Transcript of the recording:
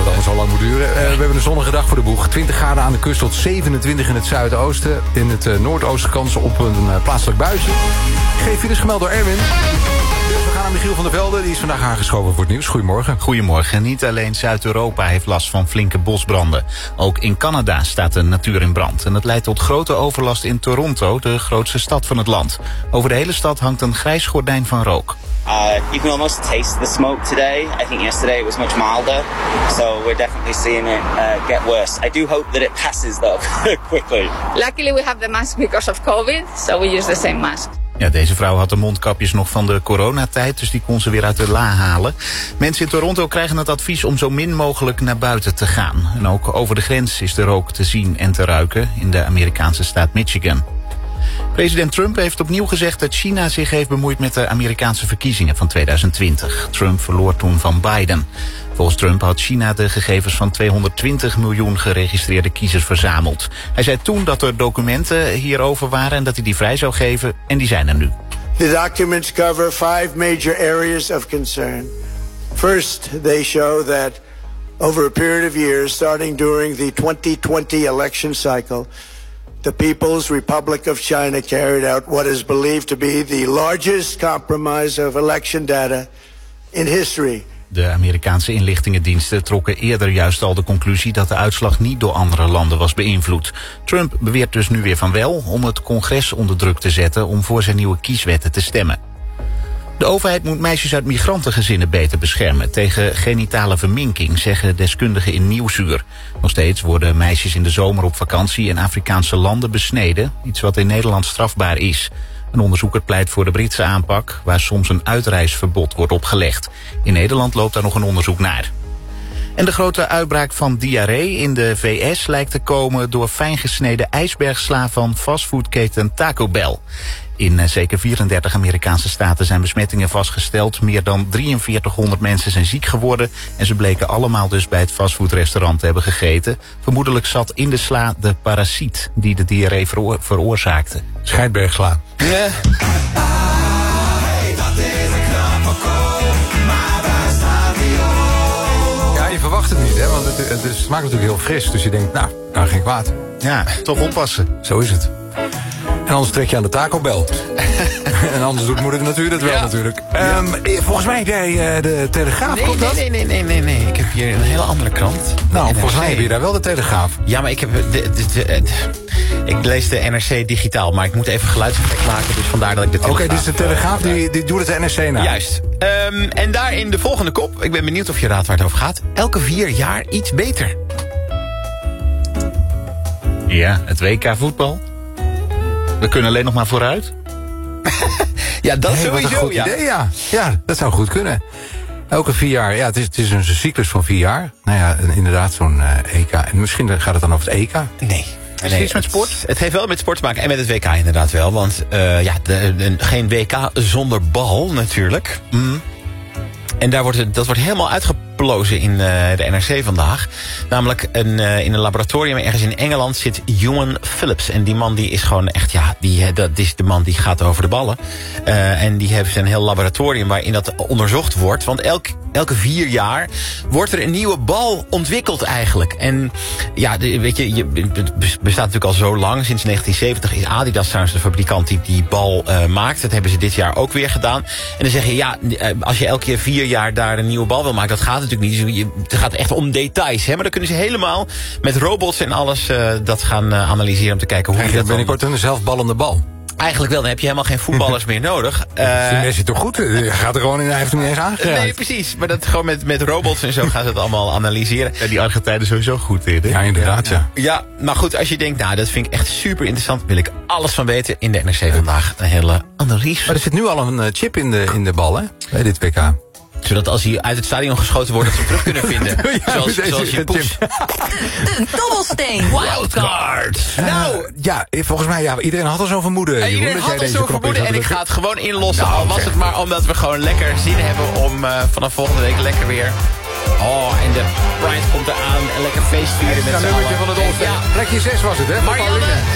het allemaal zo lang moet duren. We hebben een zonnige dag voor de boeg. 20 graden aan de kust tot 27 in het zuidoosten. In het noordoosten kans op een plaatselijk buitje. Geen files gemeld door Erwin. Dus we gaan naar Michiel van der Velde. Die is vandaag aangeschoven voor het nieuws. Goedemorgen. Goedemorgen. Niet alleen Zuid-Europa heeft last van flinke bosbranden. Ook in Canada staat de natuur in brand. En dat leidt tot grote overlast in Toronto, de grootste stad van het land. Over de hele stad hangt een grijs gordijn van rook. You can almost taste the smoke today. I think yesterday it was much milder. So we're definitely seeing it get worse. I do hope that it passes though, quickly. Luckily we have the mask because of COVID, so we use the same mask. Ja, deze vrouw had de mondkapjes nog van de coronatijd, dus die kon ze weer uit de la halen. Mensen in Toronto krijgen het advies om zo min mogelijk naar buiten te gaan. En ook over de grens is de rook te zien en te ruiken in de Amerikaanse staat Michigan. President Trump heeft opnieuw gezegd dat China zich heeft bemoeid met de Amerikaanse verkiezingen van 2020. Trump verloor toen van Biden. Volgens Trump had China de gegevens van 220 miljoen geregistreerde kiezers verzameld. Hij zei toen dat er documenten hierover waren en dat hij die vrij zou geven, en die zijn er nu. The documents cover 5 major areas of concern. First, they show that over a period of years, starting during the 2020 election cycle, the People's Republic of China carried out what is believed to be the largest compromise of election data in history. De Amerikaanse inlichtingendiensten trokken eerder juist al de conclusie dat de uitslag niet door andere landen was beïnvloed. Trump beweert dus nu weer van wel om het congres onder druk te zetten om voor zijn nieuwe kieswetten te stemmen. De overheid moet meisjes uit migrantengezinnen beter beschermen tegen genitale verminking, zeggen deskundigen in Nieuwsuur. Nog steeds worden meisjes in de zomer op vakantie in Afrikaanse landen besneden, iets wat in Nederland strafbaar is. Een onderzoeker pleit voor de Britse aanpak, waar soms een uitreisverbod wordt opgelegd. In Nederland loopt daar nog een onderzoek naar. En de grote uitbraak van diarree in de VS lijkt te komen door fijngesneden ijsbergsla van fastfoodketen Taco Bell. In zeker 34 Amerikaanse staten zijn besmettingen vastgesteld. Meer dan 4300 mensen zijn ziek geworden. En ze bleken allemaal dus bij het fastfoodrestaurant te hebben gegeten. Vermoedelijk zat in de sla de parasiet die de diarree veroorzaakte. Scheidbergsla. Ja. Ja, je verwacht het niet, hè? Want het smaakt natuurlijk heel fris. Dus je denkt, nou, daar geen kwaad. Ja, toch oppassen. Zo is het. En anders trek je aan de Taco Bell. En anders doet moeder de natuur dat wel natuurlijk. Volgens mij heb jij de Telegraaf, klopt dat? Nee. Ik heb hier een hele andere krant. Nou, volgens mij heb je daar wel de Telegraaf. Ja, maar ik heb ik lees de NRC digitaal, maar ik moet even geluidseffect maken, dus vandaar dat ik de Telegraaf... Oké, dus de Telegraaf die doet het NRC na. Juist. En daarin de volgende kop. Ik ben benieuwd of je raadt waar het over gaat. Elke 4 jaar iets beter. Ja, het WK voetbal. We kunnen alleen nog maar vooruit. Ja, dat sowieso, wat een goed idee, ja. Ja, dat zou goed kunnen. Elke 4 jaar, ja, het is een cyclus van 4 jaar. Nou ja, inderdaad, zo'n EK. En misschien gaat het dan over het EK. Nee. Is het iets met sport? Het heeft wel met sport te maken en met het WK inderdaad wel. Want geen WK zonder bal natuurlijk. Mm. En dat wordt helemaal uitgeplozen in de NRC vandaag. Namelijk in een laboratorium ergens in Engeland zit Ewan Phillips. En die man die is gewoon echt, dat is de man die gaat over de ballen. En die heeft een heel laboratorium waarin dat onderzocht wordt. Want elke 4 jaar wordt er een nieuwe bal ontwikkeld eigenlijk. En ja, weet je, het bestaat natuurlijk al zo lang. Sinds 1970 is Adidas trouwens de fabrikant die bal maakt. Dat hebben ze dit jaar ook weer gedaan. En dan zeg je, ja, als je elke keer 4 jaar daar een nieuwe bal wil maken, dat gaat natuurlijk niet. Dus het gaat echt om details. Hè? Maar dan kunnen ze helemaal met robots en alles dat gaan analyseren om te kijken hoe je dat binnenkort een zelfballende bal. Eigenlijk wel, dan heb je helemaal geen voetballers meer nodig. Is het toch goed? Je gaat er gewoon in, hij heeft hem niet eens aangeraakt. Nee, precies. Maar dat gewoon met robots en zo gaan ze het allemaal analyseren. Ja, die Argentijnen sowieso goed in, hè? Ja, inderdaad, ja. Ja, maar goed, als je denkt, nou, dat vind ik echt super interessant, wil ik alles van weten in de NRC vandaag. Een hele analyse. Maar er zit nu al een chip in de bal, hè? Bij dit WK. Zodat als hij uit het stadion geschoten wordt, dat ze terug kunnen vinden. Ja, zoals je poes. De dobbelsteen. Wildcard. Nou, ja, volgens mij, ja, iedereen had al zo'n vermoeden. Iedereen had al zo'n vermoeden en ik ga het gewoon inlossen. Al was het maar omdat we gewoon lekker zin hebben om vanaf volgende week lekker weer... Oh, en de Bryant komt eraan en lekker feestvieren met z'n allen. Een nummertje van het Olsen. Ja. Plekje 6 was het, hè? Marianne.